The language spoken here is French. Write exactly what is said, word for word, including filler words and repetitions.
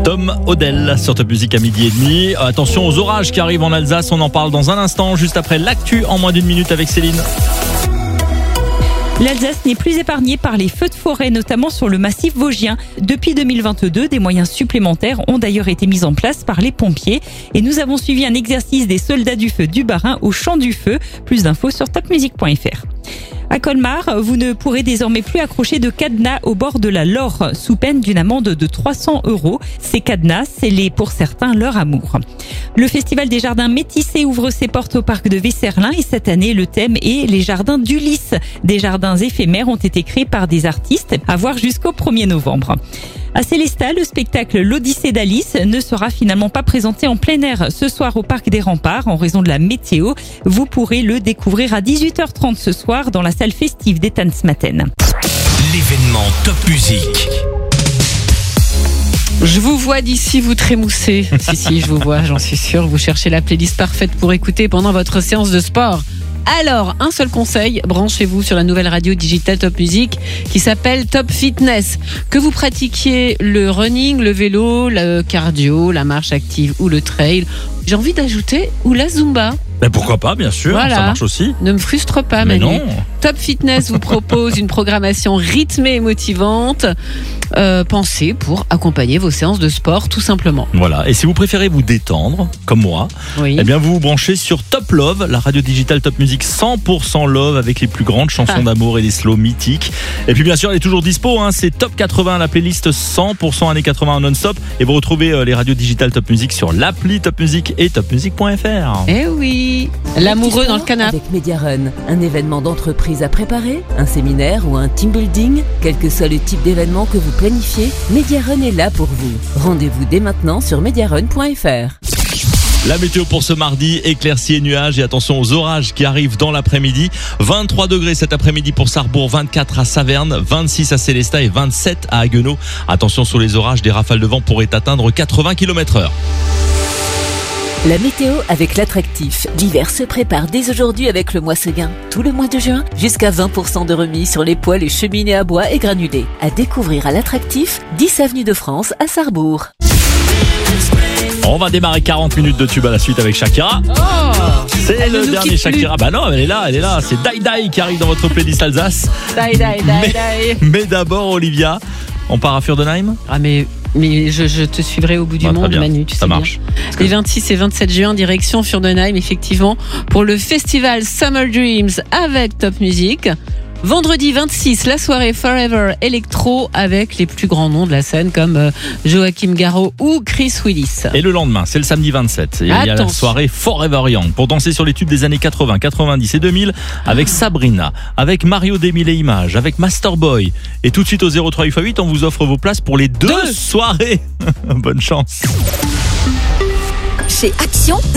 Tom Odell sur Top Music à midi et demi. Attention aux orages qui arrivent en Alsace, on en parle dans un instant, juste après l'actu en moins d'une minute avec Céline. L'Alsace n'est plus épargnée par les feux de forêt, notamment sur le massif vosgien. Depuis deux mille vingt-deux, des moyens supplémentaires ont d'ailleurs été mis en place par les pompiers. Et nous avons suivi un exercice des soldats du feu du Bas-Rhin au champ du feu. Plus d'infos sur top music point f r. À Colmar, vous ne pourrez désormais plus accrocher de cadenas au bord de la Laure, sous peine d'une amende de trois cents euros. Ces cadenas scellent pour certains leur amour. Le Festival des Jardins Métissés ouvre ses portes au parc de Vesserlin et cette année, le thème est les jardins d'Ulysse. Des jardins éphémères ont été créés par des artistes, à voir jusqu'au premier novembre. À Célestat, le spectacle L'Odyssée d'Alice ne sera finalement pas présenté en plein air ce soir au Parc des Remparts en raison de la météo. Vous pourrez le découvrir à dix-huit heures trente ce soir dans la salle festive des Tanzmatten. L'événement Top Music. Je vous vois d'ici, vous trémoussez. Si, si, je vous vois, j'en suis sûre. Vous cherchez la playlist parfaite pour écouter pendant votre séance de sport. Alors, un seul conseil, branchez-vous sur la nouvelle radio digitale Top Music qui s'appelle Top Fitness. Que vous pratiquiez le running, le vélo, le cardio, la marche active ou le trail, j'ai envie d'ajouter, ou la Zumba. Mais pourquoi pas, bien sûr, voilà. Ça marche aussi. Ne me frustre pas, Mais Manu. non. Top Fitness vous propose une programmation rythmée et motivante. Euh, pensez pour accompagner vos séances de sport, tout simplement. Voilà. Et si vous préférez vous détendre, comme moi, Oui. eh bien vous vous branchez sur Top Love, la radio digitale Top Music cent pour cent Love avec les plus grandes chansons Ah. d'amour et des slows mythiques. Et puis bien sûr, elle est toujours dispo. Hein, c'est Top quatre-vingts, la playlist cent pour cent années quatre-vingts non-stop. Et vous retrouvez euh, les radios digitales Top Music sur l'appli Top Music et top music point f r. Eh oui, l'amoureux dans le canapé. Avec Mediarun, un événement d'entreprise à préparer, un séminaire ou un team building, quel que soit le type d'événement que vous planifiez, Mediarun est là pour vous. Rendez-vous dès maintenant sur mediarun point f r. La météo pour ce mardi, éclaircies et nuages et attention aux orages qui arrivent dans l'après-midi. vingt-trois degrés cet après-midi pour Sarrebourg, vingt-quatre à Saverne, vingt-six à Célestat et vingt-sept à Haguenau. Attention sur les orages, des rafales de vent pourraient atteindre quatre-vingts kilomètres heure. La météo avec l'attractif. L'hiver se prépare dès aujourd'hui avec le mois Seguin. Tout le mois de juin, jusqu'à vingt pour cent de remise sur les poêles et cheminées à bois et granulés. À découvrir à l'attractif, dix avenue de France à Sarrebourg. On va démarrer quarante minutes de tube à la suite avec Shakira. Oh, C'est elle le ne nous dernier quitte plus. Shakira. Bah non, elle est là, elle est là. C'est Dai Dai qui arrive dans votre playlist Alsace. Die, die, die, Mais, die. mais d'abord, Olivia, on part à Furdenheim. Ah mais, mais je, je te suivrai au bout du Ah, très monde, bien. Manu, tu Ça sais marche. bien. Les vingt-six et vingt-sept juin, direction Furdenheim, effectivement, pour le festival Summer Dreams avec Top Music. Vendredi vingt-six, la soirée Forever Electro avec les plus grands noms de la scène comme euh, Joachim Garraud ou Chris Willis. Et le lendemain, c'est le samedi vingt-sept. Et il y a la Attention. soirée Forever Young pour danser sur les tubes des années quatre-vingts, quatre-vingt-dix et deux mille avec Sabrina, avec Mario Demile et Images, avec Masterboy. Et tout de suite au zéro trois huit fois huit, on vous offre vos places pour les deux, Deux. soirées. Bonne chance. Chez Action,